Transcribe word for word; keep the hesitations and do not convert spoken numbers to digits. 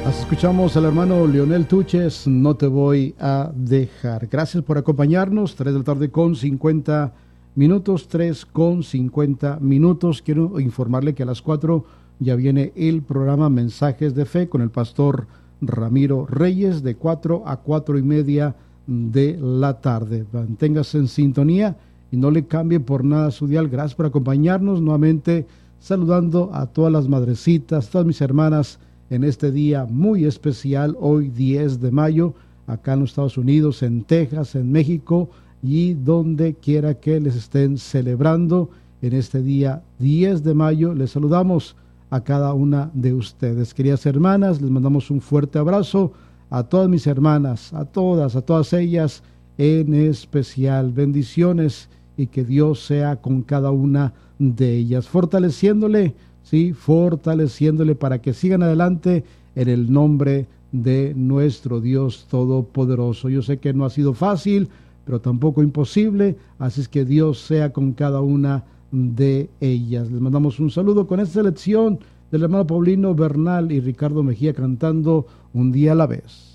Así escuchamos al hermano Leonel Tuches, No te voy a dejar. Gracias por acompañarnos, tres de la tarde con cincuenta minutos, tres con cincuenta minutos. Quiero informarle que a las cuatro ya viene el programa Mensajes de Fe con el pastor Ramiro Reyes, de cuatro a cuatro y media de la tarde. Manténgase en sintonía y no le cambie por nada su dial. Gracias por acompañarnos, nuevamente saludando a todas las madrecitas, todas mis hermanas, en este día muy especial, hoy diez de mayo, acá en los Estados Unidos, en Texas, en México y donde quiera que les estén celebrando en este día diez de mayo. Les saludamos a cada una de ustedes. Queridas hermanas, les mandamos un fuerte abrazo a todas mis hermanas, a todas, a todas ellas en especial. Bendiciones y que Dios sea con cada una de ellas, fortaleciéndole, sí, fortaleciéndole para que sigan adelante en el nombre de nuestro Dios Todopoderoso. Yo sé que no ha sido fácil, pero tampoco imposible, así es que Dios sea con cada una de ellas. Les mandamos un saludo con esta selección del hermano Paulino Bernal y Ricardo Mejía cantando Un día a la vez.